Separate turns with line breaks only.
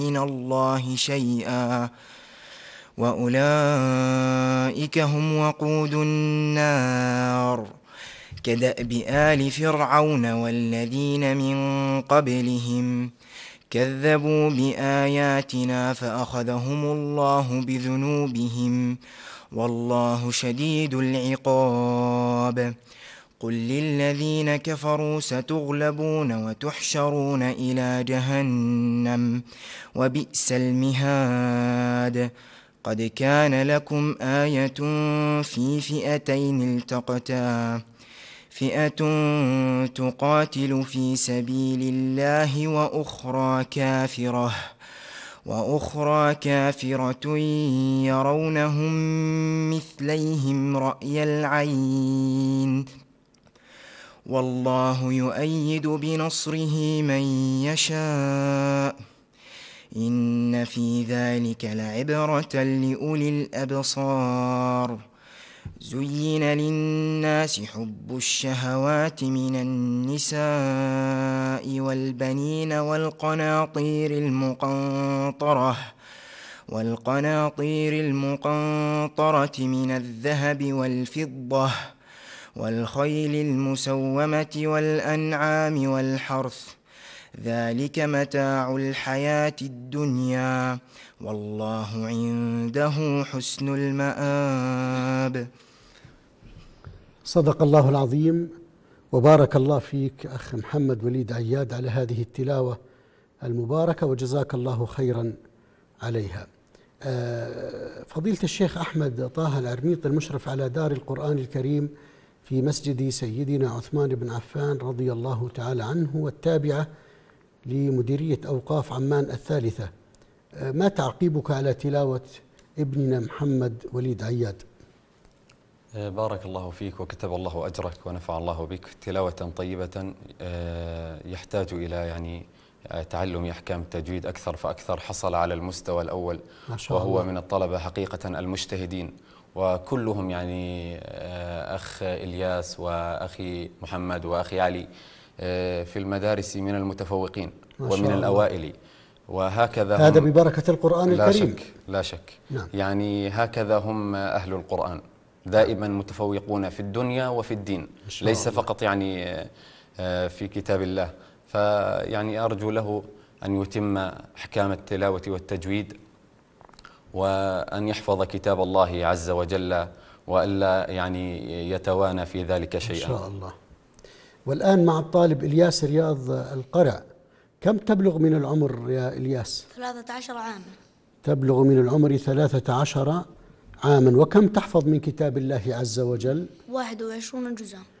من الله شيئا وأولئك هم وقود النار كدأب آل فرعون والذين من قبلهم كذبوا بآياتنا فأخذهم الله بذنوبهم والله شديد العقاب قل للذين كفروا ستغلبون وتحشرون إلى جهنم وبئس المهاد قد كان لكم آية في فئتين التقتا فئة تقاتل في سبيل الله وأخرى كافرة يرونهم مثليهم رأي العين والله يؤيد بنصره من يشاء إن في ذلك لعبرة لأولي الأبصار زين للناس حب الشهوات من النساء والبنين والقناطير المقنطرة من الذهب والفضة والخيل المسومة والأنعام والحرث ذلك متاع الحياة الدنيا والله عنده حسن المآب.
صدق الله العظيم وبارك الله فيك أخ محمد وليد عياد على هذه التلاوة المباركة وجزاك الله خيرا عليها. فضيلة الشيخ أحمد طه العرميط المشرف على دار القرآن الكريم في مسجد سيدنا عثمان بن عفان رضي الله تعالى عنه والتابعة لمديرية أوقاف عمان الثالثة، ما تعقيبك على تلاوة ابننا محمد وليد عياد؟
بارك الله فيك وكتب الله أجرك ونفع الله بك. تلاوة طيبة يحتاج إلى تعلم أحكام التجويد أكثر فأكثر. حصل على المستوى الأول ما شاء وهو الله. من الطلبة حقيقة المجتهدين، وكلهم أخ إلياس وأخي محمد وأخي علي في المدارس من المتفوقين ومن الأوائل، وهكذا
هذا ببركة القرآن الكريم
لا شك.
نعم.
هكذا هم أهل القرآن دائما متفوقون في الدنيا وفي الدين، ليس فقط في كتاب الله. أرجو له أن يتم أحكام التلاوة والتجويد وأن يحفظ كتاب الله عز وجل وألا يتوانى في ذلك شيئا
إن شاء الله. والآن مع الطالب إلياس رياض القرع، كم تبلغ من العمر يا إلياس؟
13 عاما.
تبلغ من العمر 13 عاما. وكم تحفظ من كتاب الله عز وجل؟
21 جزءا.